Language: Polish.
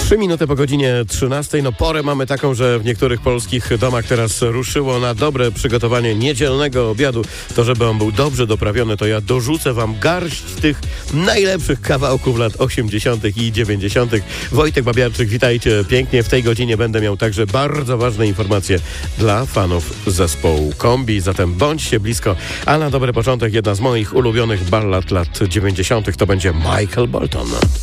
3 minuty po godzinie 13. No porę mamy taką, że w niektórych polskich domach teraz ruszyło na dobre przygotowanie niedzielnego obiadu. To, żeby on był dobrze doprawiony, to ja dorzucę wam garść tych najlepszych kawałków lat 80. i 90. Wojtek Babiarczyk, witajcie pięknie. W tej godzinie będę miał także bardzo ważne informacje dla fanów zespołu Kombi. Zatem bądźcie blisko. A na dobry początek jedna z moich ulubionych ballad lat 90. to będzie Michael Bolton.